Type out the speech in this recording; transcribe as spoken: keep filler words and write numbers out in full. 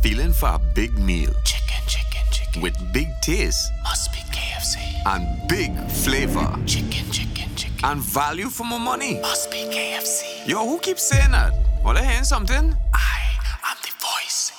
Feeling for a big meal Chicken, chicken, chicken. with big taste Must be K F C. and big flavor Chicken, chicken, chicken. and value for my money? Must be K F C. Yo, who keeps saying that? Well, I hearing something?